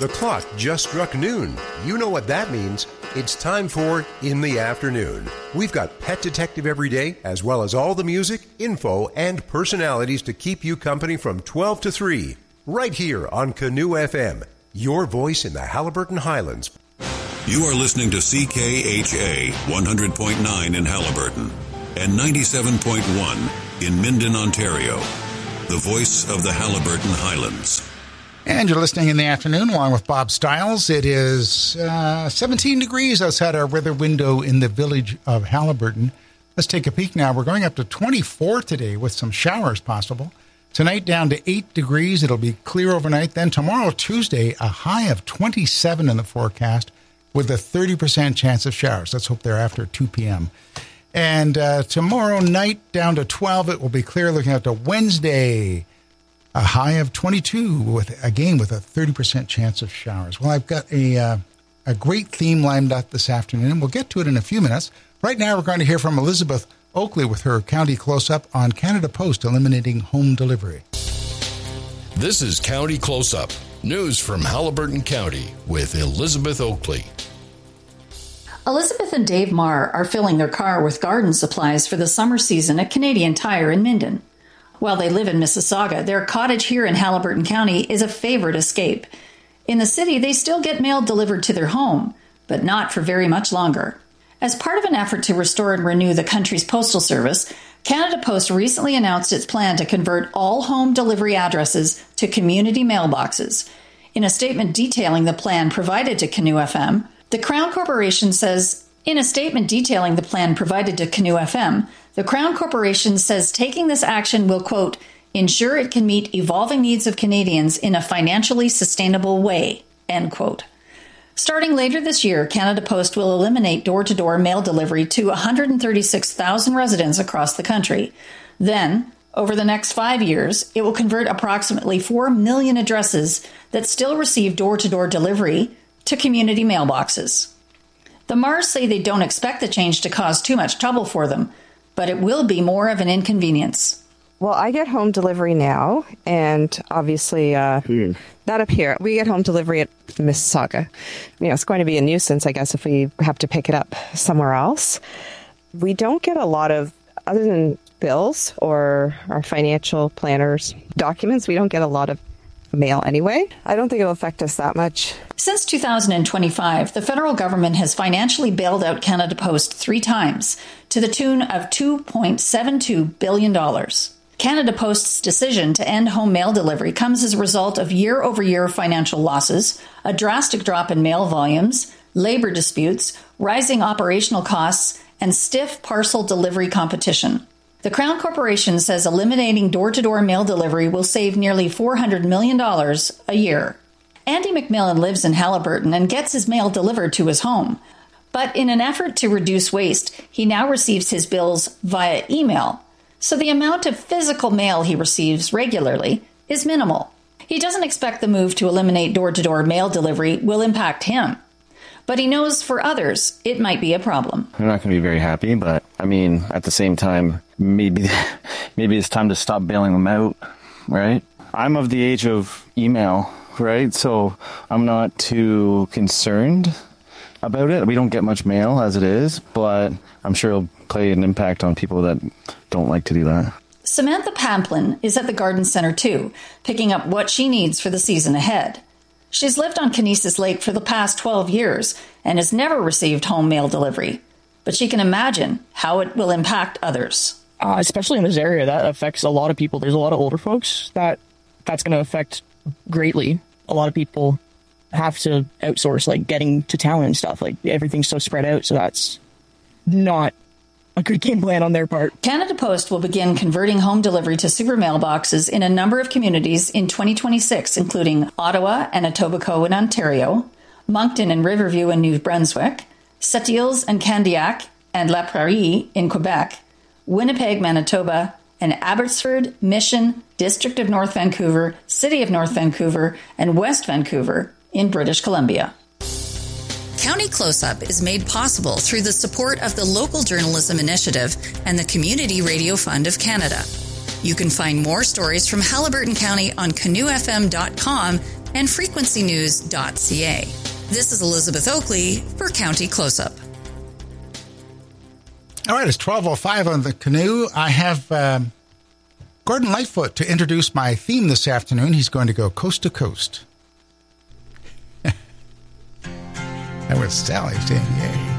The clock just struck noon. You know what that means. It's time for In the Afternoon. We've got Pet Detective every day, as well as all the music, info, and personalities to keep you company from 12 to 3. Right here on Canoe FM, your voice in the Haliburton Highlands. You are listening to CKHA 100.9 in Haliburton and 97.1 in Minden, Ontario. The voice of the Haliburton Highlands. And you're listening in the afternoon along with Bob Stiles. It is 17 degrees outside our weather window in the village of Haliburton. Let's take a peek now. We're going up to 24 today with some showers possible. Tonight down to 8 degrees. It'll be clear overnight. Then tomorrow, Tuesday, a high of 27 in the forecast with a 30% chance of showers. Let's hope they're after 2 p.m. And tomorrow night down to 12. It will be clear looking out to Wednesday. A high of 22 with a 30% chance of showers. Well, I've got a great theme lined up this afternoon, and we'll get to it in a few minutes. Right now, we're going to hear from Elizabeth Oakley with her County Close-Up on Canada Post eliminating home delivery. This is County Close-Up, news from Haliburton County with Elizabeth Oakley. Elizabeth and Dave Marr are filling their car with garden supplies for the summer season at Canadian Tire in Minden. While they live in Mississauga, their cottage here in Haliburton County is a favorite escape. In the city, they still get mail delivered to their home, but not for very much longer. As part of an effort to restore and renew the country's postal service, Canada Post recently announced its plan to convert all home delivery addresses to community mailboxes. In a statement detailing the plan provided to Canoe FM, the Crown Corporation says, the Crown Corporation says taking this action will, quote, ensure it can meet evolving needs of Canadians in a financially sustainable way, end quote. Starting later this year, Canada Post will eliminate door-to-door mail delivery to 136,000 residents across the country. Then, over the next 5 years, it will convert approximately 4 million addresses that still receive door-to-door delivery to community mailboxes. The Mars say they don't expect the change to cause too much trouble for them, but it will be more of an inconvenience. Well, I get home delivery now, and obviously that up here, we get home delivery at Mississauga. It's going to be a nuisance, I guess, if we have to pick it up somewhere else. We don't get a lot of, other than bills or our financial planners documents, we don't get a lot of mail anyway. I don't think it'll affect us that much. Since 2025, the federal government has financially bailed out Canada Post 3 times to the tune of $2.72 billion. Canada Post's decision to end home mail delivery comes as a result of year-over-year financial losses, a drastic drop in mail volumes, labor disputes, rising operational costs, and stiff parcel delivery competition. The Crown Corporation says eliminating door-to-door mail delivery will save nearly $400 million a year. Andy McMillan lives in Haliburton and gets his mail delivered to his home. But in an effort to reduce waste, he now receives his bills via email. So the amount of physical mail he receives regularly is minimal. He doesn't expect the move to eliminate door-to-door mail delivery will impact him. But he knows for others, it might be a problem. They're not going to be very happy, but at the same time, maybe it's time to stop bailing them out, right? I'm of the age of email, right? So I'm not too concerned about it. We don't get much mail as it is, but I'm sure it'll play an impact on people that don't like to do that. Samantha Pamplin is at the garden center too, picking up what she needs for the season ahead. She's lived on Kinesis Lake for the past 12 years and has never received home mail delivery. But she can imagine how it will impact others. Especially in this area, that affects a lot of people. There's a lot of older folks that's going to affect greatly. A lot of people have to outsource, like getting to town and stuff. Like everything's so spread out, so that's not a good game plan on their part. Canada Post will begin converting home delivery to super mailboxes in a number of communities in 2026, including Ottawa and Etobicoke in Ontario, Moncton and Riverview in New Brunswick, Sept-Îles and Candiac and La Prairie in Quebec, Winnipeg, Manitoba, and Abbotsford, Mission, District of North Vancouver, City of North Vancouver, and West Vancouver in British Columbia. County Close-Up is made possible through the support of the Local Journalism Initiative and the Community Radio Fund of Canada. You can find more stories from Haliburton County on canoefm.com and frequencynews.ca. This is Elizabeth Oakley for County Close-Up. All right, it's 12:05 on the canoe. I have Gordon Lightfoot to introduce my theme this afternoon. He's going to go coast to coast. That was Sally saying yay.